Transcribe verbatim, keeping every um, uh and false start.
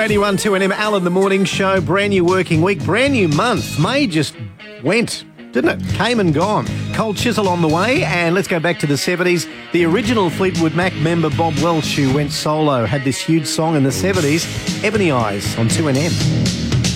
eighty-one two N M, Alan the Morning Show, brand new working week, brand new month. May just went, didn't it? Came and gone. Cold Chisel on the way, and let's go back to the seventies. The original Fleetwood Mac member Bob Welch, who went solo, had this huge song in the seventies, Ebony Eyes on two N M.